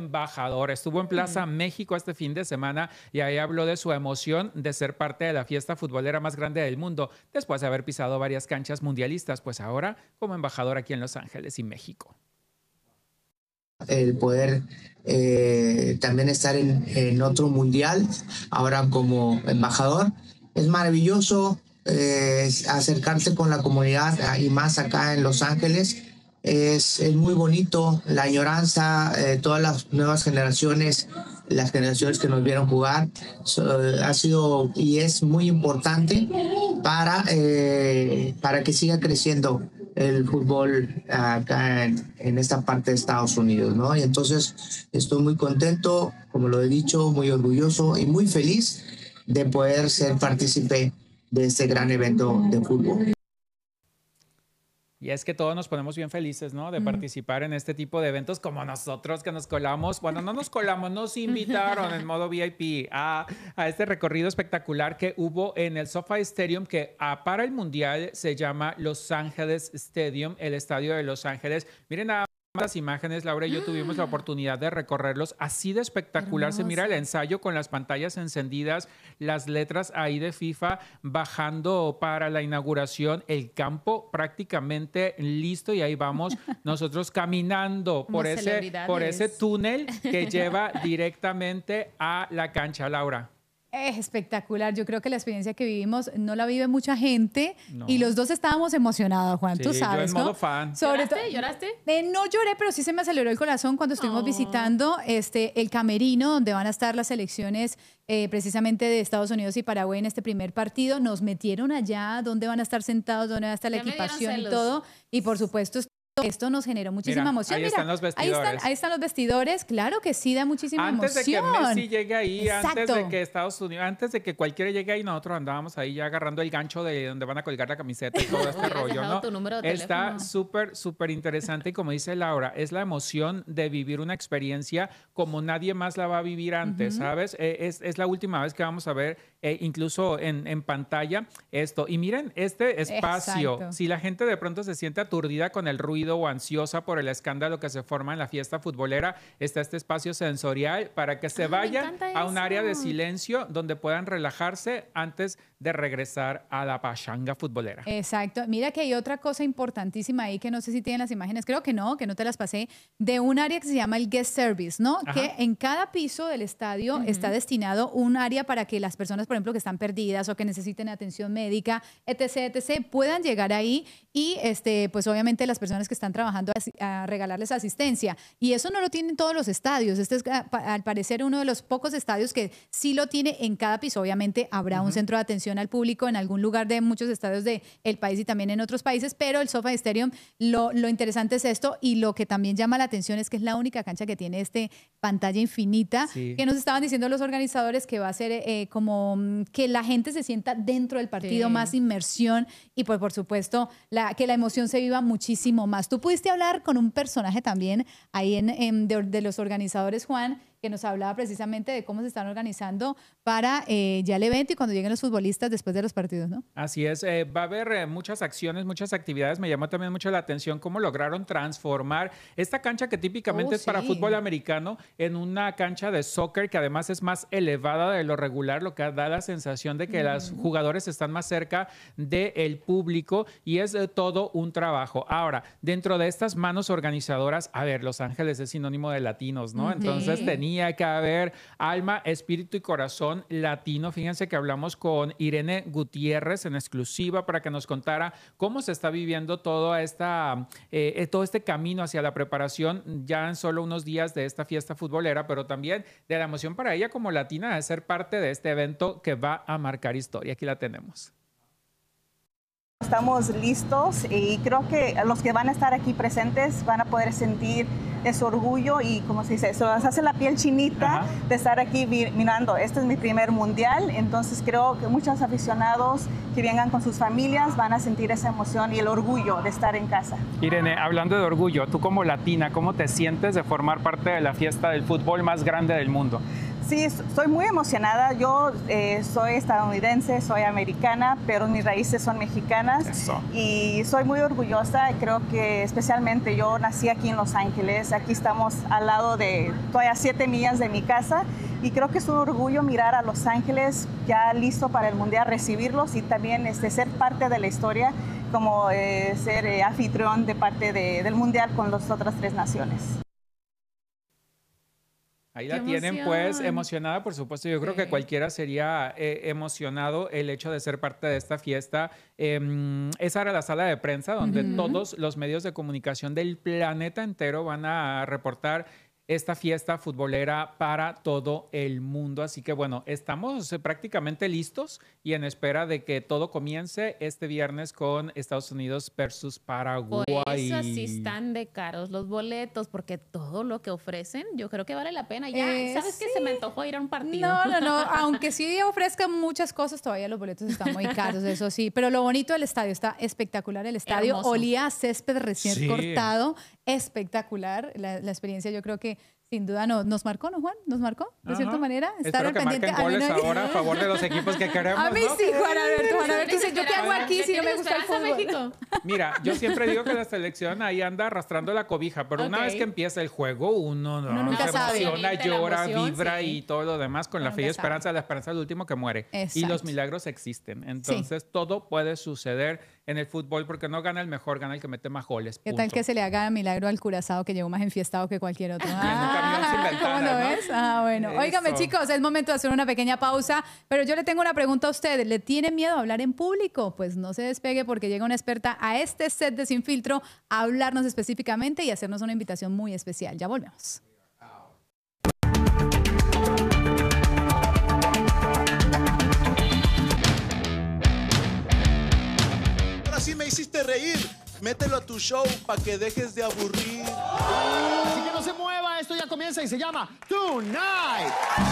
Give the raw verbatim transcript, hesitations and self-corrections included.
embajador. Estuvo en Plaza mm. México este fin de semana y ahí habló de su emoción de ser parte de la fiesta futbolera más grande del mundo, después de haber pisado varias canchas mundialistas, pues ahora como embajador aquí en Los Ángeles y México. El poder eh, también estar en, en otro mundial, ahora como embajador, es maravilloso eh, acercarse con la comunidad y más acá en Los Ángeles. Es, es muy bonito la añoranza, eh, todas las nuevas generaciones, las generaciones que nos vieron jugar, so, ha sido y es muy importante para, eh, para que siga creciendo el fútbol acá en, en esta parte de Estados Unidos, ¿no? Y entonces estoy muy contento, como lo he dicho, muy orgulloso y muy feliz de poder ser partícipe de este gran evento de fútbol. Y es que todos nos ponemos bien felices, ¿no? De mm. participar en este tipo de eventos como nosotros que nos colamos. Bueno, no nos colamos, nos invitaron en modo V I P a, a este recorrido espectacular que hubo en el SoFi Stadium, que a, para el Mundial se llama Los Ángeles Stadium, el estadio de Los Ángeles. Miren nada las imágenes, Laura y yo tuvimos la oportunidad de recorrerlos. Así de espectacular Hermoso. Se mira el ensayo con las pantallas encendidas, las letras ahí de FIFA bajando para la inauguración, el campo prácticamente listo y ahí vamos nosotros caminando por ese, por ese túnel que lleva directamente a la cancha, Laura. Es espectacular. Yo creo que la experiencia que vivimos no la vive mucha gente no. y los dos estábamos emocionados, Juan, sí, tú sabes, yo en modo ¿no? fan. Sobre ¿Lloraste? ¿Lloraste? Eh, no lloré, pero sí se me aceleró el corazón cuando estuvimos oh. visitando este, el camerino donde van a estar las selecciones eh, precisamente de Estados Unidos y Paraguay en este primer partido. Nos metieron allá, dónde van a estar sentados, dónde va a estar la ya equipación y todo. Y por supuesto esto nos generó muchísima Mira, emoción. Ahí Mira, están los vestidores. Ahí están, ahí están los vestidores. Claro que sí, da muchísima antes emoción. Antes de que Messi llegue ahí, Exacto. antes de que Estados Unidos, antes de que cualquiera llegue ahí, nosotros andábamos ahí ya agarrando el gancho de donde van a colgar la camiseta y todo este rollo, ¿no? Tu número de Está súper, súper interesante y como dice Laura, es la emoción de vivir una experiencia como nadie más la va a vivir antes, uh-huh. ¿sabes? Eh, es, es la última vez que vamos a ver, eh, incluso en, en pantalla, esto. Y miren, este espacio, Exacto. si la gente de pronto se siente aturdida con el ruido o ansiosa por el escándalo que se forma en la fiesta futbolera, está este espacio sensorial para que se ah, vayan a un área de silencio donde puedan relajarse antes de regresar a la pachanga futbolera. Exacto. Mira que hay otra cosa importantísima ahí que no sé si tienen las imágenes, creo que no, que no te las pasé, de un área que se llama el guest service, ¿no? Ajá. Que en cada piso del estadio uh-huh. está destinado un área para que las personas, por ejemplo, que están perdidas o que necesiten atención médica, etc, etc, puedan llegar ahí y, este, pues obviamente las personas que están trabajando a regalarles asistencia. Y eso no lo tienen todos los estadios. Este es, al parecer, uno de los pocos estadios que sí lo tiene en cada piso. Obviamente habrá uh-huh. un centro de atención al público en algún lugar de muchos estadios del país y también en otros países, pero el SoFi Stadium, lo, lo interesante es esto y lo que también llama la atención es que es la única cancha que tiene este pantalla infinita, sí. que nos estaban diciendo los organizadores que va a ser eh, como que la gente se sienta dentro del partido, sí. más inmersión y pues por supuesto la, que la emoción se viva muchísimo más. Tú pudiste hablar con un personaje también ahí en, en de, de los organizadores, Juan, que nos hablaba precisamente de cómo se están organizando para eh, ya el evento y cuando lleguen los futbolistas después de los partidos, ¿no? Así es, eh, va a haber eh, muchas acciones, muchas actividades. Me llamó también mucho la atención cómo lograron transformar esta cancha que típicamente oh, es sí. para fútbol americano en una cancha de soccer que además es más elevada de lo regular, lo que da la sensación de que mm. los jugadores están más cerca del público y es eh, todo un trabajo. Ahora, dentro de estas manos organizadoras, a ver, Los Ángeles es sinónimo de latinos, ¿no? Entonces sí. tenía Tenía que haber alma, espíritu y corazón latino. Fíjense que hablamos con Irene Gutiérrez en exclusiva para que nos contara cómo se está viviendo todo, esta, eh, todo este camino hacia la preparación ya en solo unos días de esta fiesta futbolera, pero también de la emoción para ella como latina de ser parte de este evento que va a marcar historia. Aquí la tenemos. Estamos listos y creo que los que van a estar aquí presentes van a poder sentir ese orgullo y, como se dice, se nos hace la piel chinita Ajá. de estar aquí mirando. Este es mi primer mundial, entonces creo que muchos aficionados que vengan con sus familias van a sentir esa emoción y el orgullo de estar en casa. Irene, hablando de orgullo, tú como latina, ¿cómo te sientes de formar parte de la fiesta del fútbol más grande del mundo? Sí, estoy muy emocionada. Yo eh, soy estadounidense, soy americana, pero mis raíces son mexicanas. Eso. Y soy muy orgullosa. Creo que especialmente yo nací aquí en Los Ángeles. Aquí estamos al lado de, estoy a siete millas de mi casa. Y creo que es un orgullo mirar a Los Ángeles ya listo para el Mundial, recibirlos y también este, ser parte de la historia, como eh, ser eh, anfitrión de parte de, del Mundial con las otras tres naciones. Ahí la tienen, pues, emocionada, por supuesto. Yo creo sí. que cualquiera sería eh, emocionado el hecho de ser parte de esta fiesta. Eh, esa era la sala de prensa donde uh-huh. todos los medios de comunicación del planeta entero van a reportar esta fiesta futbolera para todo el mundo. Así que, bueno, estamos prácticamente listos y en espera de que todo comience este viernes con Estados Unidos versus Paraguay. Por eso así están de caros los boletos, porque todo lo que ofrecen, yo creo que vale la pena. Ya, eh, ¿sabes sí. qué? Se me antojó ir a un partido. No, no, no. Aunque sí ofrezcan muchas cosas, todavía los boletos están muy caros, eso sí. Pero lo bonito del estadio, está espectacular el estadio. Hermoso. Olía a césped recién sí. cortado. Espectacular. La, la experiencia, yo creo que sin duda no, nos marcó, ¿no, Juan? ¿Nos marcó? De Ajá. cierta manera. Estar al pendiente. Marquen goles a ahora a favor de los equipos que queremos. A mí ¿no? sí, Juan Alberto. Juan Alberto dice, ¿yo qué hago aquí si no me gusta el fútbol? México? Mira, yo siempre digo que la selección ahí anda arrastrando la cobija, pero okay. una vez que empieza el juego, uno, no, uno nunca se sabe. emociona, llora, emoción, vibra sí. y todo lo demás con uno la fe y esperanza. Sabe. La esperanza es el último que muere. Exacto. Y los milagros existen. Entonces, sí. todo puede suceder en el fútbol porque no gana el mejor, gana el que mete más goles. ¿Qué punto. tal que se le haga milagro al Curazao que llegó más enfiestado que cualquier otro? Ah, ¿cómo lo ves? ¿No? Ah, bueno. Eso. Óigame, chicos, es momento de hacer una pequeña pausa, pero yo le tengo una pregunta a usted. ¿Le tiene miedo a hablar en público? Pues no se despegue porque llega una experta a este set de Sin Filtro a hablarnos específicamente y hacernos una invitación muy especial. Ya volvemos. Así me hiciste reír. Mételo a tu show para que dejes de aburrir. Así que no se mueva, esto ya comienza y se llama Tonight.